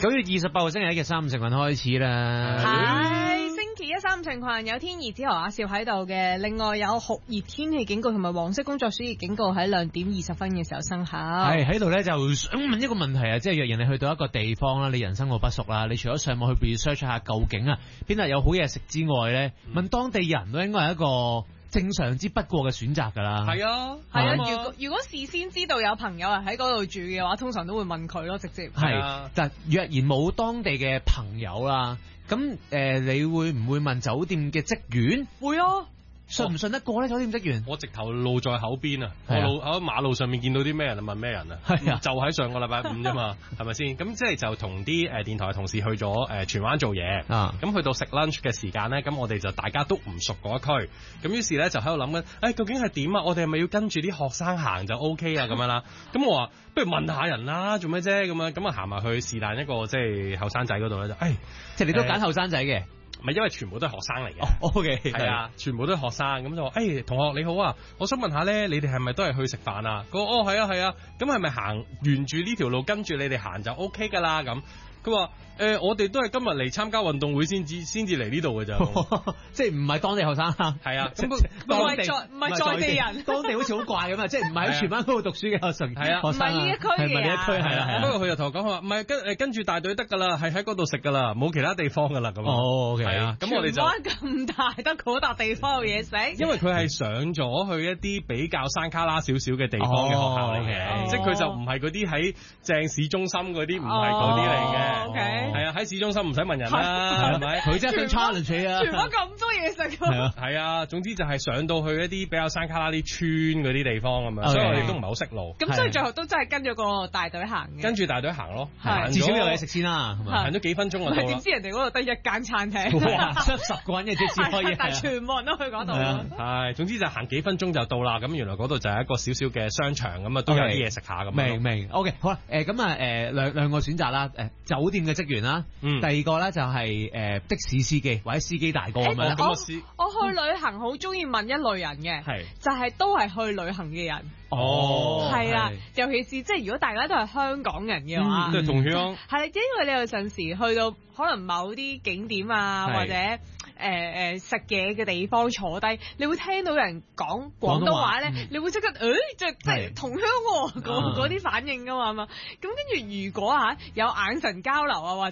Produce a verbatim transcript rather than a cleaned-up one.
九月二十八號星期一嘅三五成群開始啦。 係星期一三五成群有天兒子豪阿少喺度嘅，另外有酷熱天氣警告同埋黃色工作暑熱警告喺兩點二十分嘅時候生效。 係喺度咧，就想問一個問題啊，即係若然你去到一個地方啦，你人生路不熟啦，你除咗上網去 research 下究竟啊邊度有好嘢食之外咧，嗯、問當地人都應該係一個正常之不過嘅選擇㗎啦。 係啊， 係啊。如果如果事先知道有朋友係喺嗰度住嘅話，通常都會問佢咯，直接。 係啊，但若然冇當地嘅朋友啦，咁誒、呃，你會唔會問酒店嘅職員？ 會啊。 信唔信得過咧？酒店職員， 我直頭路在口邊啊！ 啊我路喺馬路上面見到啲咩人啊？問咩人啊？ 係啊， 就喺上個禮拜五啫嘛，係咪先？咁即係就同啲誒電台同事去咗誒、呃、荃灣做嘢啊！咁去到食 lunch 嘅時間咧，咁我哋就大家都唔熟嗰一區，咁於是咧就喺度諗緊，誒、哎、究竟係點啊？我哋係咪要跟住啲學生行就 OK 啊？咁樣啦，咁我話不如問下人啦，做咩啫？咁樣咁啊行埋去是但一個即係後生仔嗰度咧就，誒、哎、 即係你都揀後生仔嘅。 唔係，因為全部都係學生嚟嘅。 哦 OK 係啊，全部都係學生，咁就話，誒、哎，同學你好啊，我想問下咧，你哋係咪都係去食飯啊？佢話，哦，係啊，係啊，咁係咪行沿住呢條路跟住你哋行就 OK 噶啦？咁佢話，誒、呃，我哋都係今日嚟參加運動會先至先至嚟呢度嘅咋， 即係唔係當地學生？ 係啊，咁唔係在唔係在地人， 當地好似好怪咁啊！即係唔係喺荃灣嗰度讀書嘅學生， 係啊， 唔係呢一區嘅， 係咪呢一區係啦？ 不過佢就同我講，佢話唔係跟誒跟住大隊得噶啦，係喺嗰度食噶啦，冇其他地方噶啦咁。 哦，OK， 係啊，咁我哋就荃灣咁大，得嗰笪地方有嘢食。 因為佢係上咗去一啲比較山卡拉少少嘅地方嘅學校嚟嘅，即係佢就唔係嗰啲喺正市中心嗰啲，唔係嗰啲嚟嘅。 OK， 係啊，喺市中心唔使問人啦，係咪？ 佢真係想 challenge 啊！ 荃灣咁多嘢食㗎。 係啊， 係啊，總之就係上到去一啲比較山卡拉啲村嗰啲地方咁樣，所以我哋都唔係好識路。 咁所以最後都真係跟咗個大隊行嘅。 跟住大隊行咯， 至少有嘢食先啦。 行咗幾分鐘就到啦。 點知人哋嗰度得一間餐廳， 哇，十個人嘅即係可以， 但係全部人都去嗰度。 係，總之就行幾分鐘就到啦。咁原來嗰度就係一個少少嘅商場，咁啊都有啲嘢食下咁。 明明 OK 好啦，誒咁啊誒兩兩個選擇啦，誒酒店嘅職員啦， 嗯， 第二個咧就係誒的士司機或者司機大哥咁樣。 我我去旅行好中意問一類人嘅，係就係都係去旅行嘅人。 哦， 係啊，尤其是即係如果大家都係香港人嘅話， 即係同鄉。 係，因為你有陣時去到可能某啲景點啊，或者誒誒食嘢嘅地方坐低，你會聽到人講廣東話咧，你會即刻誒，即係即係同鄉嗰嗰啲反應噶嘛嘛。咁跟住如果嚇有眼神交流啊，或者